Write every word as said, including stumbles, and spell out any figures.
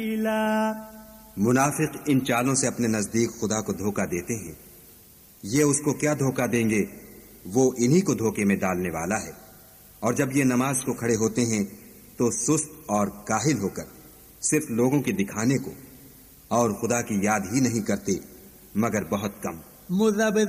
मुनाफिक इन चालों से अपने नजदीक खुदा को धोखा देते हैं। ये उसको क्या धोखा देंगे, वो इन्हीं को धोखे में डालने वाला है। और जब ये नमाज को खड़े होते हैं तो सुस्त और काहिल होकर सिर्फ लोगों के दिखाने को और खुदा की याद ही नहीं करते मगर बहुत कम।